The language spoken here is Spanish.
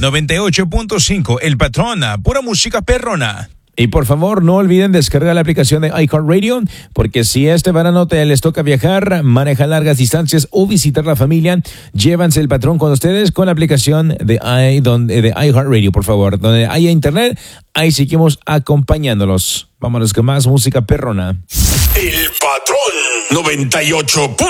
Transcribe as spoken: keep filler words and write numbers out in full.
noventa y ocho punto cinco, El Patrón, pura música perrona. Y por favor, no olviden descargar la aplicación de iHeartRadio, porque si este verano te les toca viajar, manejar largas distancias o visitar la familia, llévanse El Patrón con ustedes con la aplicación de, i, donde, de iHeartRadio, por favor. Donde haya internet, ahí seguimos acompañándolos. Vámonos con más música perrona. El Patrón noventa y ocho.